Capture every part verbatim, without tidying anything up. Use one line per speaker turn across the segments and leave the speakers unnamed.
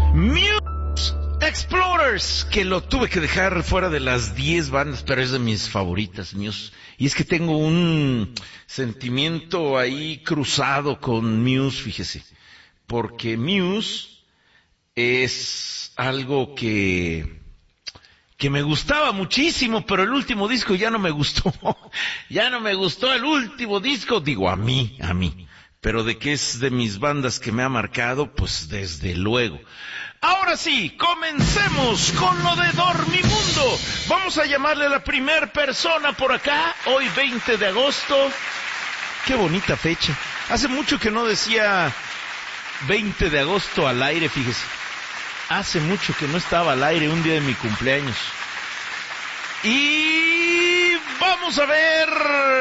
Muse Explorers, que lo tuve que dejar fuera de las diez bandas, pero es de mis favoritas, Muse. Y es que tengo un sentimiento ahí cruzado con Muse, fíjese. Porque Muse es algo que, que me gustaba muchísimo, pero el último disco ya no me gustó. Ya no me gustó el último disco, digo a mí, a mí. Pero de que es de mis bandas que me ha marcado, pues desde luego. Ahora sí, comencemos con lo de Dormimundo. Vamos a llamarle a la primer persona por acá, hoy veinte de agosto. Qué bonita fecha. Hace mucho que no decía veinte de agosto al aire, fíjese. Hace mucho que no estaba al aire un día de mi cumpleaños. Y vamos a ver,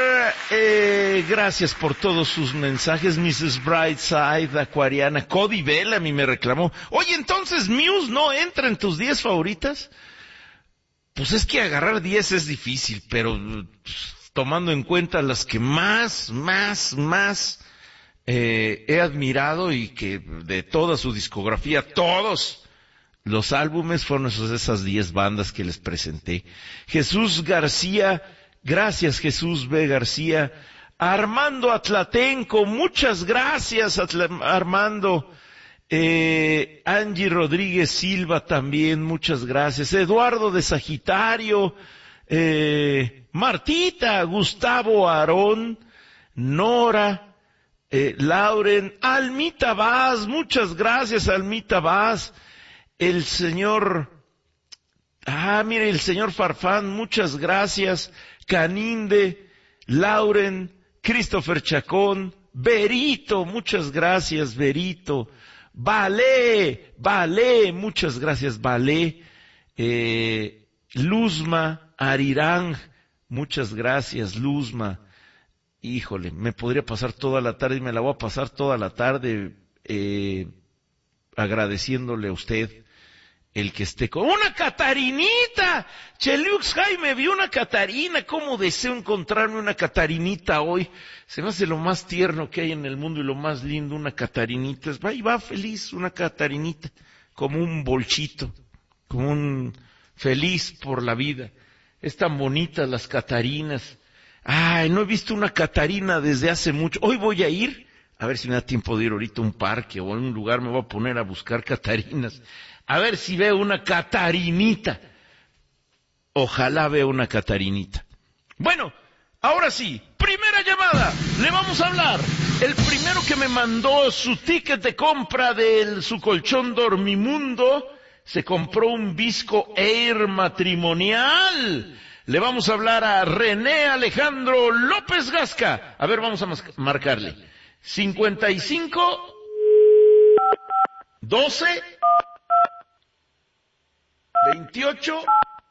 eh, gracias por todos sus mensajes, missus Brightside, Acuariana, Cody Bellamy me reclamó. Oye, entonces Muse no entra en tus diez favoritas. Pues es que agarrar diez es difícil, pero pues, tomando en cuenta las que más, más, más eh, he admirado y que de toda su discografía, todos los álbumes fueron esos, esas diez bandas que les presenté. Jesús García, gracias Jesús B. García. Armando Atlatenco, muchas gracias Atla- Armando. Eh, Angie Rodríguez Silva también, muchas gracias. Eduardo de Sagitario, eh, Martita, Gustavo Aarón, Nora, eh, Lauren, Almita Vaz, muchas gracias Almita Vaz. El señor, ah, mire, el señor Farfán, muchas gracias. Caninde, Lauren, Christopher Chacón, Berito, muchas gracias, Berito. Vale, Vale, muchas gracias, Vale. Eh, Luzma, Arirán, muchas gracias, Luzma. Híjole, me podría pasar toda la tarde y me la voy a pasar toda la tarde eh, agradeciéndole a usted el que esté con una Catarinita. Chelux Jaime, vi una Catarina. ¿Cómo deseo encontrarme una Catarinita hoy? Se me hace lo más tierno que hay en el mundo y lo más lindo, una Catarinita. Va y va feliz, una Catarinita, como un bolchito, como un feliz por la vida. Es tan bonita las Catarinas. Ay, no he visto una Catarina desde hace mucho. Hoy voy a ir, a ver si me da tiempo de ir ahorita a un parque o a un lugar, me voy a poner a buscar Catarinas. A ver si veo una Catarinita. Ojalá vea una Catarinita. Bueno, ahora sí, primera llamada. Le vamos a hablar. El primero que me mandó su ticket de compra de su colchón Dormimundo, se compró un Visco Air matrimonial. Le vamos a hablar a René Alejandro López Gasca. A ver, vamos a marcarle. cincuenta y cinco, doce... veintiocho.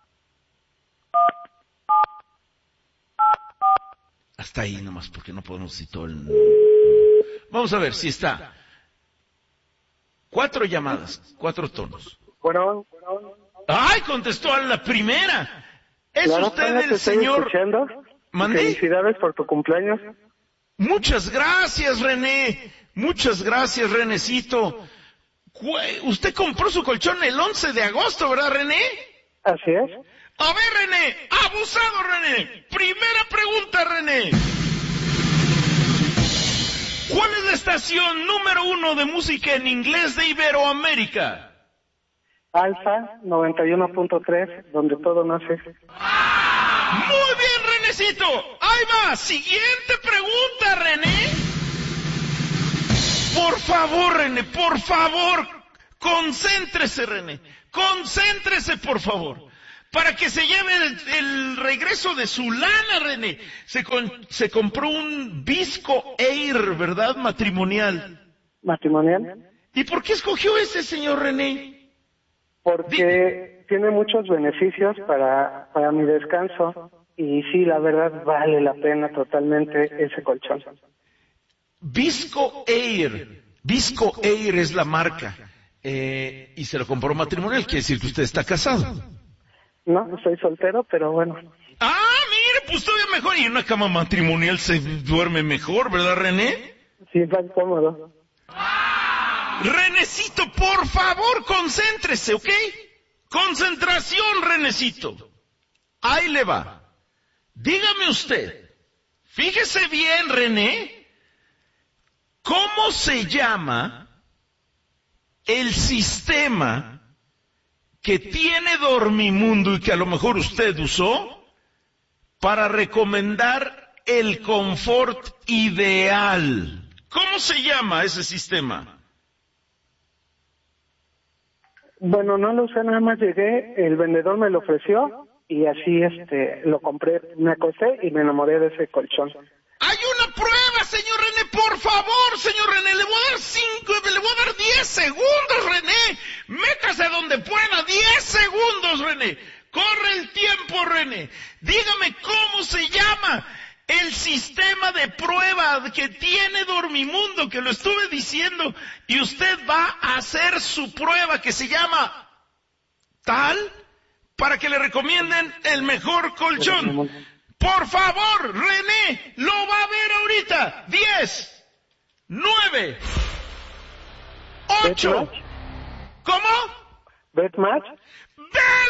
Hasta ahí nomás, porque no podemos decir todo el... Vamos a ver si está. Cuatro llamadas, cuatro tonos.
Bueno.
¡Ay! Contestó a la primera. ¿Es
Claro,
usted
te
el
estoy
señor?
escuchando.
¿Mandé?
Felicidades por tu cumpleaños.
Muchas gracias, René. Muchas gracias, Renecito. Usted compró su colchón el once de agosto, ¿verdad, René?
Así es.
A ver, René, abusado, René. Primera pregunta, René. ¿Cuál es la estación número uno de música en inglés de Iberoamérica?
Alfa noventa y uno punto tres, donde todo nace.
Muy bien, Renecito. Ahí va. Siguiente pregunta, René. Por favor, René, por favor, concéntrese, René, concéntrese, por favor, para que se lleve el, el regreso de su lana, René. Se, con, se compró un Visco Air, ¿verdad? Matrimonial.
¿Matrimonial?
¿Y por qué escogió ese, señor René?
Porque Di- tiene muchos beneficios para, para mi descanso y sí, la verdad, vale la pena totalmente ese colchón.
Visco Air, Visco Air es la marca, eh, y se lo compró matrimonial, quiere decir que usted está casado.
No, soy soltero, pero bueno.
Ah, mire, pues todavía mejor, y en una cama matrimonial se duerme mejor, ¿verdad, René?
Sí, es más cómodo.
Renecito, por favor, concéntrese, ¿ok? Concentración, Renecito. Ahí le va. Dígame usted, fíjese bien, René, ¿cómo se llama el sistema que tiene Dormimundo y que a lo mejor usted usó para recomendar el confort ideal? ¿Cómo se llama ese sistema?
Bueno, no lo usé, nada más llegué, el vendedor me lo ofreció y así este lo compré, me acosté y me enamoré de ese colchón.
Hay una prueba, señor René, por favor, señor René, le voy a dar cinco, le voy a dar diez segundos, René. Métase donde pueda, diez segundos, René. Corre el tiempo, René. Dígame cómo se llama el sistema de prueba que tiene Dormimundo, que lo estuve diciendo, y usted va a hacer su prueba que se llama tal, para que le recomienden el mejor colchón. Por favor, René, lo va a ver ahorita. Diez, nueve, ocho. ¿Cómo?
¿Betmatch?